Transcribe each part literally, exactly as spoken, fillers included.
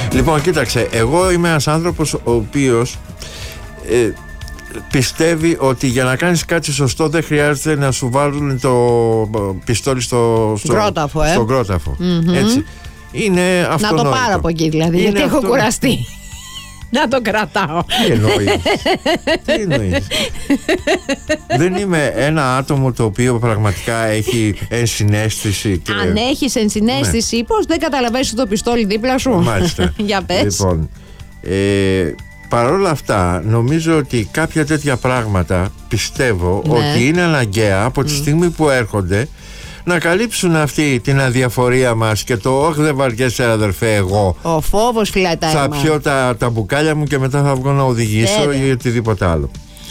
Λοιπόν, κοίταξε, εγώ είμαι ένας άνθρωπος ο οποίος ε, πιστεύει ότι για να κάνεις κάτι σωστό δεν χρειάζεται να σου βάλουν το πιστόλι στο, στο κρόταφο, ε. στον κρόταφο. Mm-hmm. Έτσι. Είναι αυτονόητο. Να το πάρω από εκεί δηλαδή, είναι γιατί αυτό... έχω κουραστεί να το κρατάω. Τι εννοείς? Τι εννοείς? Δεν είμαι ένα άτομο το οποίο πραγματικά έχει ενσυναίσθηση και... Αν έχεις ενσυναίσθηση, ναι. Πώς δεν καταλαβαίνεις το πιστόλι δίπλα σου? Μάλιστα. Για πες. Λοιπόν, ε, παρόλα αυτά νομίζω ότι κάποια τέτοια πράγματα πιστεύω, ναι, ότι είναι αναγκαία από τη mm. στιγμή που έρχονται να καλύψουν αυτή την αδιαφορία μας και το «όχι δεν βαριέσαι αδερφέ, εγώ ο φόβος φυλάει τα θα πιω τα, τα μπουκάλια μου και μετά θα βγω να οδηγήσω» Βέβαια. Ή οτιδήποτε άλλο.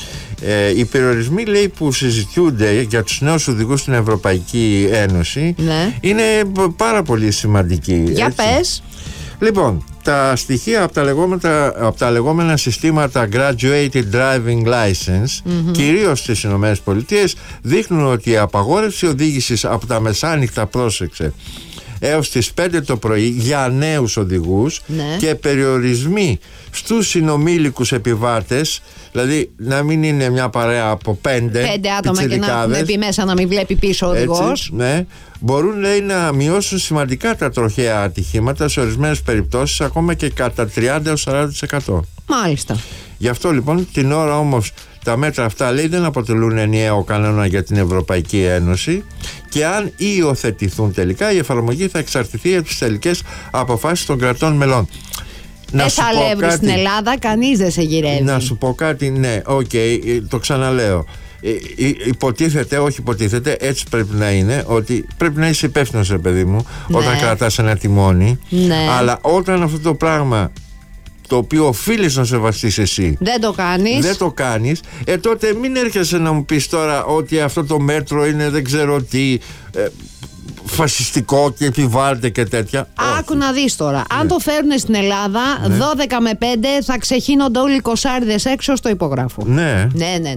Ε, οι περιορισμοί, λέει, που συζητιούνται για τους νέους οδηγούς στην Ευρωπαϊκή Ένωση, ναι, είναι πάρα πολύ σημαντικοί. Για έτσι. Πες. Λοιπόν, τα στοιχεία από τα λεγόμενα, από τα λεγόμενα συστήματα Graduated Driving License, mm-hmm, κυρίως στις Ηνωμένες Πολιτείες, δείχνουν ότι η απαγόρευση οδήγησης από τα μεσάνυχτα, πρόσεξε, έως τις πέντε το πρωί για νέους οδηγούς, ναι, και περιορισμοί στους συνομήλικους επιβάτες, δηλαδή να μην είναι μια παρέα από πέντε, πέντε άτομα και να έχουμε μπει μέσα να μην βλέπει πίσω ο οδηγός, ναι, μπορούν, λέει, να μειώσουν σημαντικά τα τροχαία ατυχήματα, σε ορισμένες περιπτώσεις ακόμα και κατά τριάντα έως σαράντα τοις εκατό. Μάλιστα. Γι' αυτό λοιπόν την ώρα όμως τα μέτρα αυτά, λέει, δεν αποτελούν ενιαίο κανόνα για την Ευρωπαϊκή Ένωση και αν υιοθετηθούν τελικά, η εφαρμογή θα εξαρτηθεί από τις τελικές αποφάσεις των κρατών μελών. Δεν θα αλεύρει στην Ελλάδα, κανείς δεν σε γυρεύει. Να σου πω κάτι, ναι, οκ, okay, το ξαναλέω. Υποτίθεται, όχι υποτίθεται, έτσι πρέπει να είναι, ότι πρέπει να είσαι υπεύθυνος, ρε παιδί μου, ναι, όταν κρατάς ένα τιμόνι, ναι, αλλά όταν αυτό το πράγμα, το οποίο οφείλεις να σεβαστείς εσύ, δεν το κάνεις, δεν το κάνεις, ε, τότε μην έρχεσαι να μου πεις τώρα ότι αυτό το μέτρο είναι δεν ξέρω τι, ε, φασιστικό και επιβάλλεται και τέτοια. Άκου όχι. Να δεις τώρα, ναι, αν το φέρουν στην Ελλάδα, ναι, δώδεκα με πέντε θα ξεχύνονται όλοι οι κοσάριδες έξω στο υπογράφο. Ναι. Ναι, ναι.